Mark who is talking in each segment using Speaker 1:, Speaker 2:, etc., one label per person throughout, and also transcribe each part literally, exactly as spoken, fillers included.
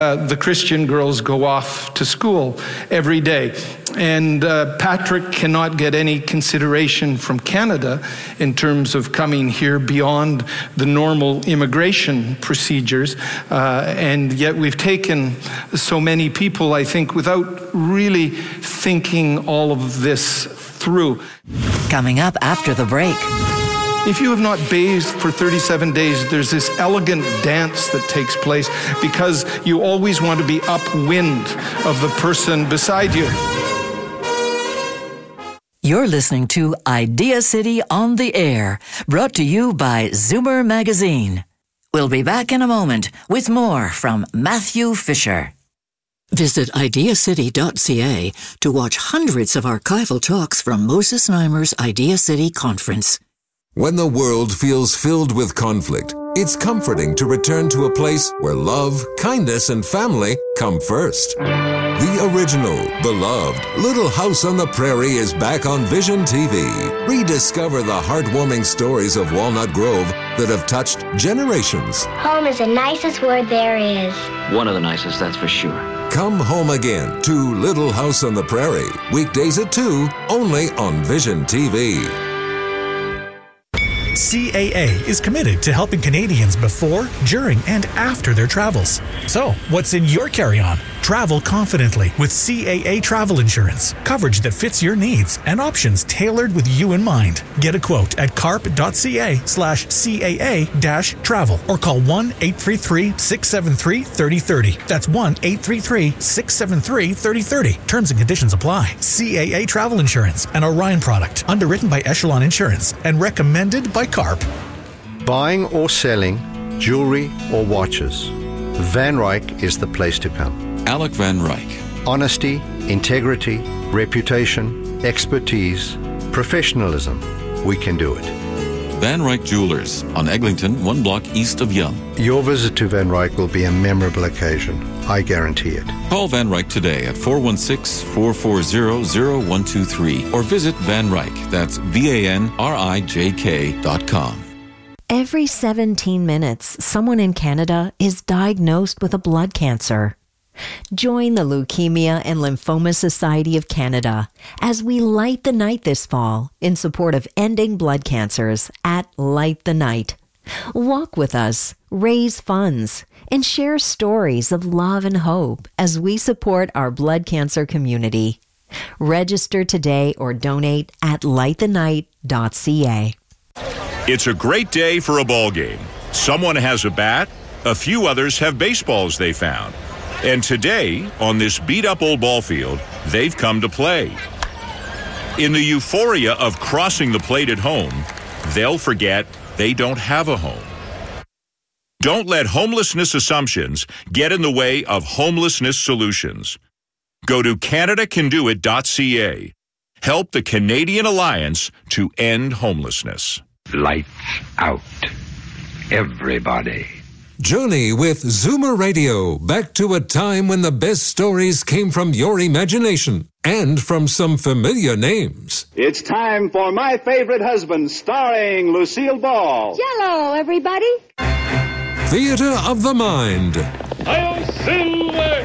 Speaker 1: Uh, the Christian girls go off to school every day. And uh, Patrick cannot get any consideration from Canada in terms of coming here beyond the normal immigration procedures. Uh, and yet we've taken so many people, I think, without really thinking all of this through.
Speaker 2: Coming up after the break.
Speaker 1: If you have not bathed for thirty-seven days, there's this elegant dance that takes place because you always want to be upwind of the person beside you.
Speaker 2: You're listening to Idea City on the Air, brought to you by Zoomer Magazine. We'll be back in a moment with more from Matthew Fisher. Visit idea city dot c a to watch hundreds of archival talks from Moses Znaimer's Idea City Conference.
Speaker 3: When the world feels filled with conflict, it's comforting to return to a place where love, kindness, and family come first. The original, beloved Little House on the Prairie is back on Vision T V. Rediscover the heartwarming stories of Walnut Grove that have touched generations.
Speaker 4: Home is the nicest word there is.
Speaker 5: One of the nicest, that's for sure.
Speaker 3: Come home again to Little House on the Prairie. Weekdays at two, only on Vision T V.
Speaker 6: C A A is committed to helping Canadians before, during, and after their travels. So, what's in your carry-on? Travel confidently with C A A travel insurance. Coverage that fits your needs and options tailored with you in mind. Get a quote at carp.ca slash CAA dash travel or call one eight three three, six seven three, three oh three oh. That's one eight three three, six seven three, three oh three oh. Terms and conditions apply. C A A Travel Insurance, an Orion product, underwritten by Echelon Insurance and recommended by CARP.
Speaker 7: Buying or selling jewelry or watches, Van Ryck is the place to come.
Speaker 8: Alec Van Ryck.
Speaker 7: Honesty, integrity, reputation, expertise, professionalism. We can do it.
Speaker 8: Van Ryck Jewelers on Eglinton, one block east of Yonge.
Speaker 7: Your visit to Van Ryck will be a memorable occasion. I guarantee it.
Speaker 8: Call Van Ryck today at four one six, four four zero, zero one two three or visit Van Ryck. That's V A N R I J K dot com.
Speaker 9: Every seventeen minutes, someone in Canada is diagnosed with a blood cancer. Join the Leukemia and Lymphoma Society of Canada as we light the night this fall in support of ending blood cancers at Light the Night. Walk with us, raise funds, and share stories of love and hope as we support our blood cancer community. Register today or donate at light the night dot c a.
Speaker 10: It's a great day for a ball game. Someone has a bat, a few others have baseballs they found. And today, on this beat-up old ball field, they've come to play. In the euphoria of crossing the plate at home, they'll forget they don't have a home. Don't let homelessness assumptions get in the way of homelessness solutions. Go to canada can do it dot c a. Help the Canadian Alliance to end homelessness.
Speaker 11: Lights out. Everybody.
Speaker 3: Journey with Zoomer Radio, back to a time when the best stories came from your imagination and from some familiar names.
Speaker 12: It's time for My Favorite Husband, starring Lucille Ball.
Speaker 13: Jello, everybody.
Speaker 3: Theater of the Mind.
Speaker 14: I'll silver.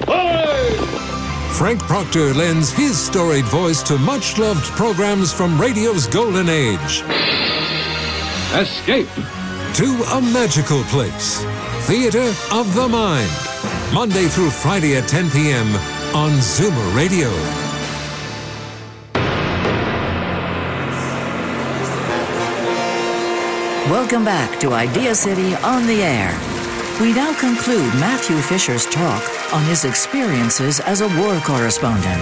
Speaker 3: Frank Proctor lends his storied voice to much-loved programs from radio's golden age.
Speaker 14: Escape.
Speaker 3: To a magical place. Theater of the Mind. Monday through Friday at ten p.m. on Zoomer Radio.
Speaker 2: Welcome back to Idea City on the Air. We now conclude Matthew Fisher's talk on his experiences as a war correspondent.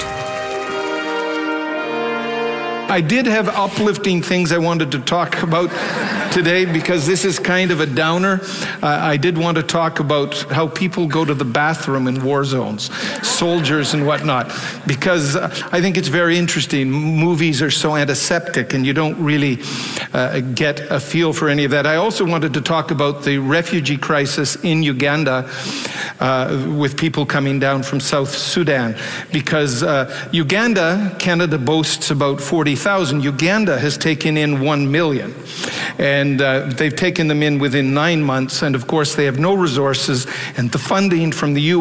Speaker 1: I did have uplifting things I wanted to talk about today because this is kind of a downer. Uh, I did want to talk about how people go to the bathroom in war zones, soldiers and whatnot, because uh, I think it's very interesting. Movies are so antiseptic and you don't really uh, get a feel for any of that. I also wanted to talk about the refugee crisis in Uganda uh, with people coming down from South Sudan, because uh, Uganda, Canada boasts about forty thousand. Uganda has taken in one million. And uh, they've taken them in within nine months. And of course, they have no resources. And the funding from the U